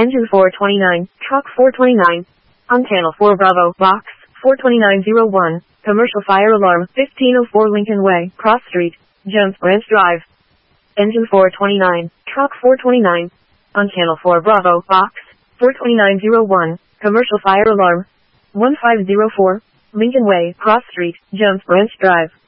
Engine 429, Truck 429. On Channel 4 Bravo, Box 42901, Commercial Fire Alarm, 1504 Lincoln Way, Cross Street, Jones Branch Drive. Engine 429, Truck 429. On Channel 4 Bravo, Box 42901, Commercial Fire Alarm, 1504, Lincoln Way, Cross Street, Jones Branch Drive.